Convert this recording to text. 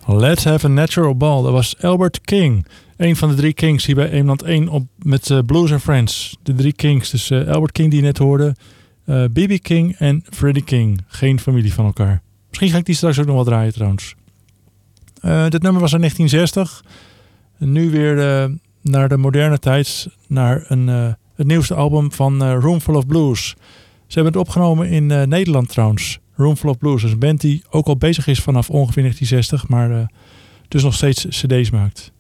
Let's Have a Natural Ball. Dat was Albert King. Een van de 3 Kings hier bij Eemland 1 met Blues and Friends. De 3 Kings. Dus Albert King die je net hoorde. B.B. King en Freddie King. Geen familie van elkaar. Misschien ga ik die straks ook nog wel draaien trouwens. Dit nummer was in 1960. Nu weer naar de moderne tijd. Naar het nieuwste album van Roomful of Blues. Ze hebben het opgenomen in Nederland trouwens. Roomful of Blues is een band die ook al bezig is vanaf ongeveer 1960. Maar dus nog steeds cd's maakt.